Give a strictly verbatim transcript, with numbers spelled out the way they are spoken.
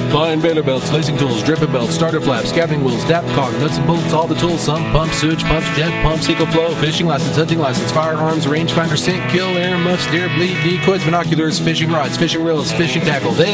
Fine baler belts, lacing tools, dripping belts, starter flaps, scabbing wheels, dapcog, nuts and bolts, all the tools, sump pumps, sewage pumps, jet pumps, eco flow, fishing license, hunting license, firearms, rangefinder, sink, kill, air muffs, deer, bleed, decoys, binoculars, fishing rods, fishing reels, fishing tackle. They